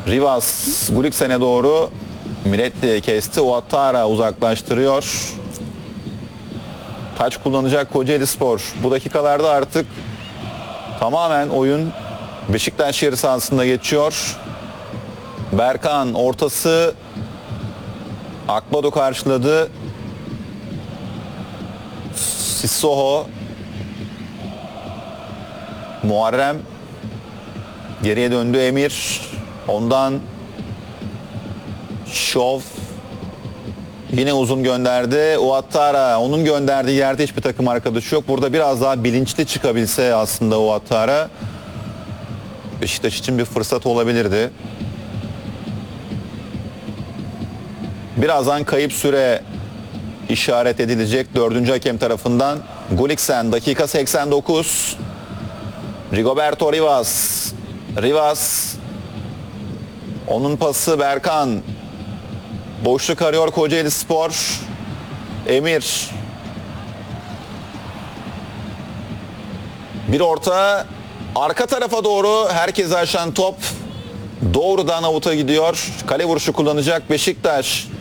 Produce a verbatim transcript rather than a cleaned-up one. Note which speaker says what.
Speaker 1: Rivas Gulliksen'e doğru Miretti kesti. Ouattara uzaklaştırıyor. Taç kullanacak Kocaelispor. Bu dakikalarda artık tamamen oyun Beşiktaş yarı sahasında geçiyor. Berkan ortası, Akbado karşıladı. Sissoko, Muharrem geriye döndü. Emir, ondan Şov yine uzun gönderdi. Ouattara, onun gönderdiği yerde hiçbir takım arkadaşı yok. Burada biraz daha bilinçli çıkabilse aslında Ouattara, Beşiktaş için bir fırsat olabilirdi. Birazdan kayıp süre işaret edilecek dördüncü hakem tarafından. Gulliksen dakika seksen dokuz. Rigoberto Rivas. Rivas. Onun pası Berkan. Boşluk arıyor Kocaelispor. Emir. Bir orta. Arka tarafa doğru herkesi aşan top doğrudan avuta gidiyor. Kale vuruşu kullanacak Beşiktaş.